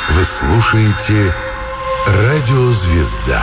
Вы слушаете «Радио Звезда».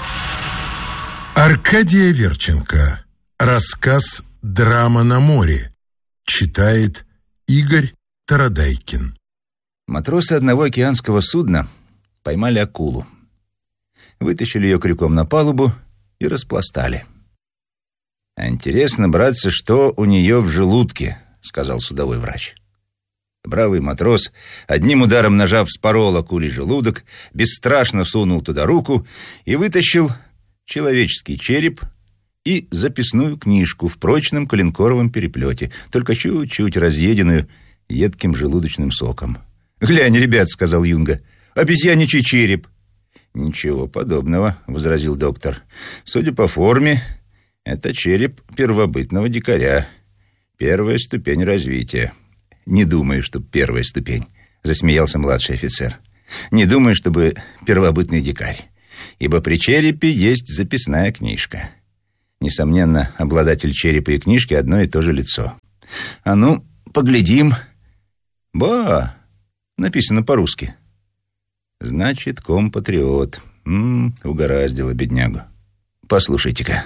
Аркадий Аверченко. Рассказ «Драма на море». Читает Игорь Тарадайкин. Матросы одного океанского судна поймали акулу. Вытащили ее крюком на палубу и распластали. «А интересно, братцы, что у нее в желудке», — сказал судовой врач. Бравый матрос, одним ударом ножа вспорол акулий желудок, бесстрашно сунул туда руку и вытащил человеческий череп и записную книжку в прочном коленкоровом переплете, только чуть-чуть разъеденную едким желудочным соком. «Глянь, ребят», — сказал Юнга, — «обезьяничий череп». «Ничего подобного», — возразил доктор. «Судя по форме, это череп первобытного дикаря. Первая ступень развития». «Не думаю, что первая ступень», — засмеялся младший офицер. «Не думаю, чтобы первобытный дикарь, ибо при черепе есть записная книжка. Несомненно, обладатель черепа и книжки одно и то же лицо. А ну, поглядим. Ба, написано по-русски. Значит, компатриот. Угораздило беднягу. Послушайте-ка.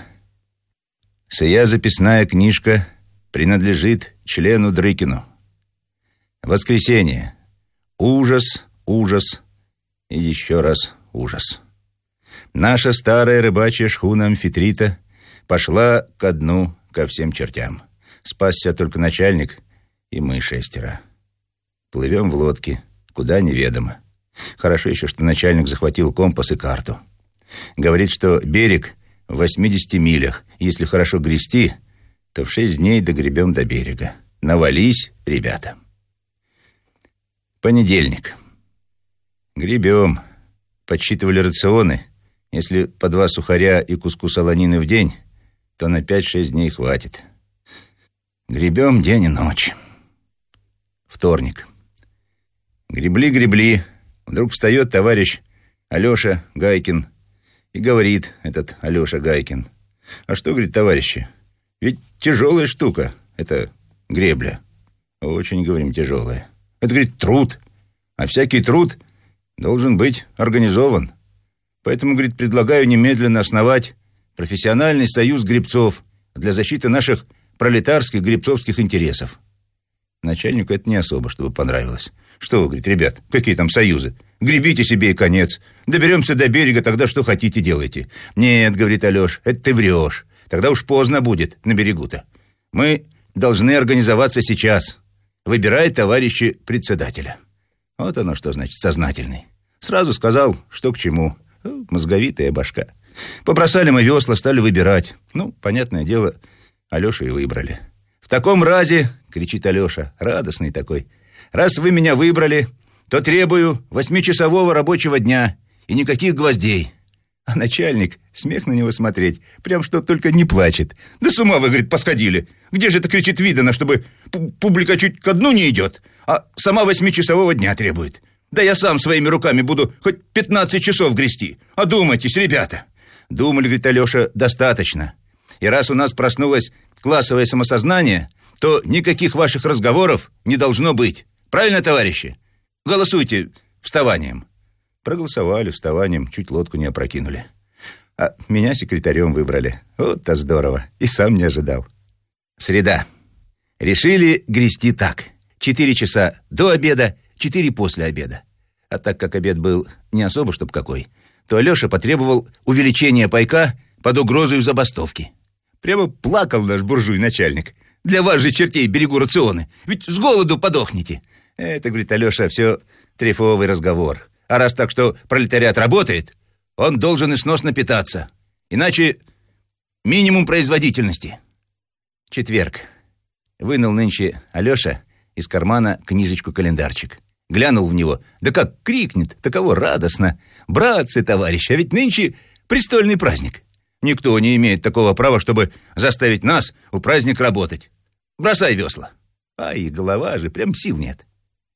Сия записная книжка принадлежит члену Дрыкину. Воскресенье. Ужас, ужас и еще раз ужас. Наша старая рыбачья шхуна Амфитрита пошла ко дну, ко всем чертям. Спасся только начальник и мы 6. Плывем в лодке, куда неведомо. Хорошо еще, что начальник захватил компас и карту. Говорит, что берег в 80 милях. Если хорошо грести, то в 6 дней догребем до берега. Навались, ребята. Понедельник. Гребем. Подсчитывали рационы. Если по 2 сухаря и куску солонины в день, то на 5-6 дней хватит. Гребем день и ночь. Вторник. Гребли. Вдруг встает товарищ Алеша Гайкин и говорит, этот Алеша Гайкин: «А что, говорит, товарищи, ведь тяжелая штука, это гребля». «Очень, говорим, тяжелая. Это, говорит, труд, а всякий труд должен быть организован. Поэтому, говорит, предлагаю немедленно основать профессиональный союз гребцов для защиты наших пролетарских гребцовских интересов». Начальнику это не особо, чтобы понравилось. «Что вы, говорит, ребят, какие там союзы? Гребите себе и конец. Доберемся до берега, тогда что хотите делайте». «Нет, — говорит Алеш, — это ты врешь. Тогда уж поздно будет на берегу-то. Мы должны организоваться сейчас. Выбирай, товарищи, председателя». Вот оно что значит сознательный. Сразу сказал, что к чему. Мозговитая башка. Побросали мы весла, стали выбирать. Понятное дело, Алешу и выбрали. «В таком разе, — кричит Алеша, радостный такой, — раз вы меня выбрали, то требую 8-часового рабочего дня и никаких гвоздей». А начальник, смех на него смотреть, прям что только не плачет. «Да с ума вы, — говорит, — посходили. Где же это, кричит, видано, чтобы публика чуть ко дну не идет, а сама 8-часового дня требует? Да я сам своими руками буду хоть 15 часов грести. Одумайтесь, ребята». «Думали, — говорит Алеша, — достаточно. И раз у нас проснулось классовое самосознание, то никаких ваших разговоров не должно быть. Правильно, товарищи? Голосуйте вставанием». Проголосовали вставанием, чуть лодку не опрокинули. А меня секретарем выбрали. Вот-то здорово. И сам не ожидал. Среда. Решили грести так: 4 часа до обеда, 4 после обеда. А так как обед был не особо чтоб какой, то Алеша потребовал увеличения пайка под угрозой забастовки. Прямо плакал наш буржуй-начальник. «Для вас же, чертей, берегу рационы. Ведь с голоду подохнете». Это, говорит Алеша, все трефовый разговор. А раз так, что пролетариат работает, он должен и сносно питаться. Иначе минимум производительности. Четверг. Вынул нынче Алеша из кармана книжечку-календарчик. Глянул в него. Да как крикнет, таково радостно: «Братцы, товарищи, а ведь нынче престольный праздник. Никто не имеет такого права, чтобы заставить нас у праздник работать. Бросай весла». Ай, голова же, прям сил нет.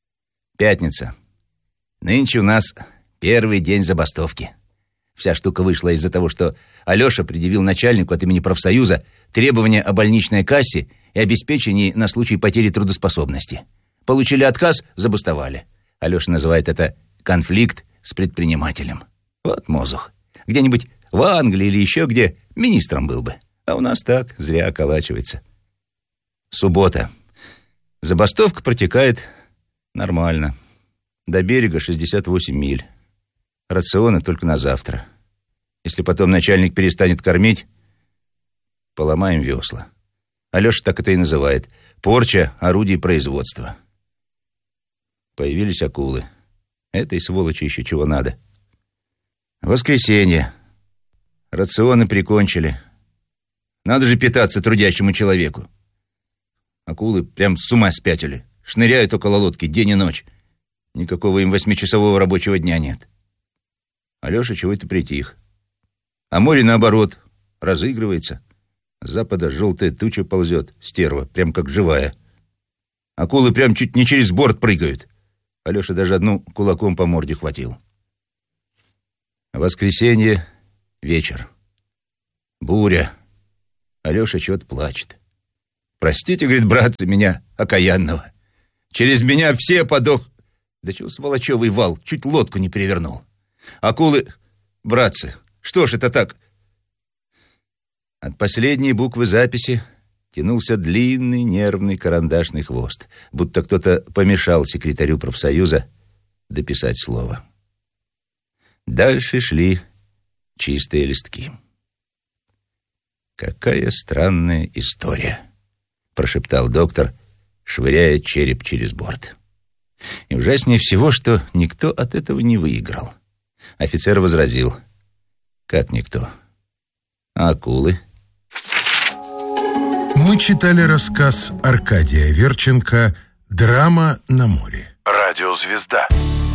Пятница. Нынче у нас первый день забастовки. Вся штука вышла из-за того, что Алеша предъявил начальнику от имени профсоюза требования о больничной кассе и обеспечении на случай потери трудоспособности. Получили отказ — забастовали. Алеша называет это конфликт с предпринимателем. Вот мозух. Где-нибудь в Англии или еще где министром был бы. А у нас так, зря околачивается. Суббота. Забастовка протекает нормально. До берега 68 миль. Рационы только на завтра. Если потом начальник перестанет кормить, поломаем весла. Алеша так это и называет. Порча орудий производства. Появились акулы. Этой сволочи еще чего надо. Воскресенье. Рационы прикончили. Надо же питаться трудящему человеку. Акулы прям с ума спятили. Шныряют около лодки день и ночь. Никакого им 8-часового рабочего дня нет. Алеша чего-то притих. А море, наоборот, разыгрывается. С запада желтая туча ползет, стерва, прям как живая. Акулы прям чуть не через борт прыгают. Алеша даже одну кулаком по морде хватил. Воскресенье, вечер. Буря. Алеша чего-то плачет. «Простите, — говорит, — братцы, меня окаянного. Через меня все подох...» Да чего сволочевый вал, чуть лодку не перевернул. Акулы... Братцы, что ж это так? От последней буквы записи тянулся длинный нервный карандашный хвост, будто кто-то помешал секретарю профсоюза дописать слово. Дальше шли чистые листки. «Какая странная история», — прошептал доктор, швыряя череп через борт. И ужаснее всего, что никто от этого не выиграл. Офицер возразил: «Как никто? А акулы?» Мы читали рассказ Аркадия Верченко «Драма на море». Радиозвезда.